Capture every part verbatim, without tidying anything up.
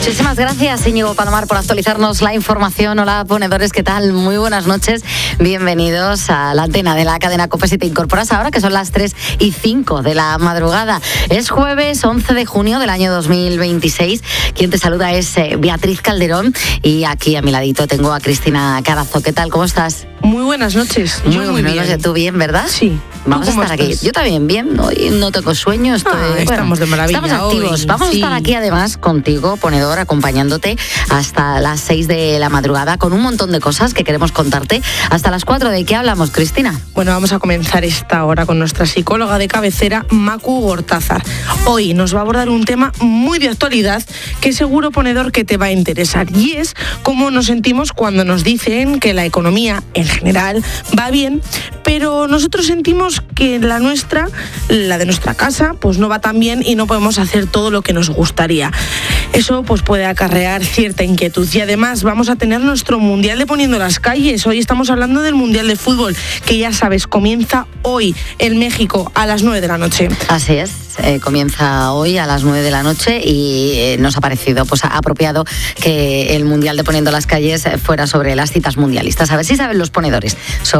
Muchísimas gracias, Íñigo Palomar, por actualizarnos la información. Hola, ponedores, ¿qué tal? Muy buenas noches. Bienvenidos a la antena de la cadena COPE. Si te incorporas ahora, que son las tres y cinco de la madrugada. Es jueves once de junio del año dos mil veintiséis. Quien te saluda es eh, Beatriz Calderón y aquí a mi ladito tengo a Cristina Carazo. ¿Qué tal? ¿Cómo estás? Muy buenas noches. Muy, Yo muy buenas bien. noches. ¿Tú bien, verdad? Sí. Vamos a estar aquí. Estás? Yo también bien. Hoy no tengo sueño. Estoy, Ah, bueno, estamos de maravilla. Estamos activos. Hoy. Vamos Sí. a estar aquí además contigo, ponedor, acompañándote hasta las seis de la madrugada con un montón de cosas que queremos contarte. Hasta las cuatro. ¿De qué hablamos, Cristina? Bueno, vamos a comenzar esta hora con nuestra psicóloga de cabecera, Macu Gortázar. Hoy nos va a abordar un tema muy de actualidad que seguro, ponedor, que te va a interesar. Y es cómo nos sentimos cuando nos dicen que la economía en general va bien, pero nosotros sentimos que la nuestra, la de nuestra casa, pues no va tan bien y no podemos hacer todo lo que nos gustaría. Eso pues puede acarrear cierta inquietud. Y además vamos a tener nuestro Mundial de Poniendo las Calles. Hoy estamos hablando del Mundial de Fútbol, que ya sabes, comienza hoy en México a las nueve de la noche. Así es. Eh, comienza hoy a las nueve de la noche y eh, nos ha parecido pues apropiado que el Mundial de Poniendo las Calles fuera sobre las citas mundialistas. A ver si saben los ponedores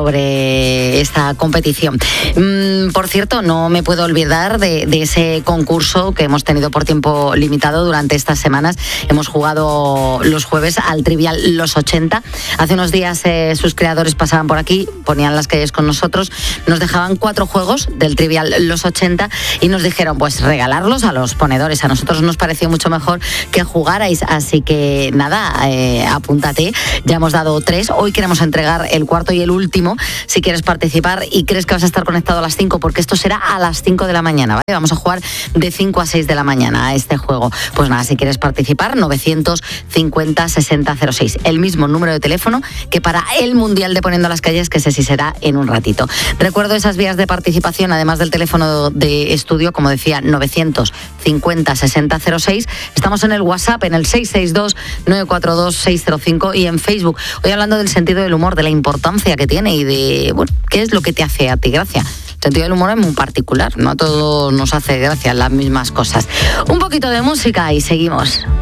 sobre esta competición. Mm, por cierto, no me puedo olvidar de, de ese concurso que hemos tenido por tiempo limitado durante estas semanas. Hemos jugado los jueves al Trivial Los ochenta. Hace unos días eh, sus creadores pasaban por aquí, ponían las calles con nosotros, nos dejaban cuatro juegos del Trivial Los ochenta y nos dijeron pues regalarlos a los ponedores. A nosotros nos pareció mucho mejor que jugarais, así que nada, eh, apúntate. Ya hemos dado tres, hoy queremos entregar el cuarto y el último. Si quieres participar y crees que vas a estar conectado a las cinco, porque esto será a las cinco de la mañana, ¿vale? Vamos a jugar de cinco a seis de la mañana a este juego. Pues nada, si quieres participar, novecientos cincuenta sesenta cero seis, el mismo número de teléfono que para el Mundial de Poniendo las Calles, que ese sí será en un ratito. Recuerdo esas vías de participación, además del teléfono de estudio, como decía, novecientos cincuenta sesenta cero seis. Estamos en el WhatsApp, en el seis seis dos nueve cuatro dos seis cero cinco y en Facebook. Hoy hablando del sentido del humor, de la importancia que tiene y de, bueno, qué es lo que te hace a ti gracia. El sentido del humor es muy particular, no a todos nos hace gracia las mismas cosas. Un poquito de música y seguimos.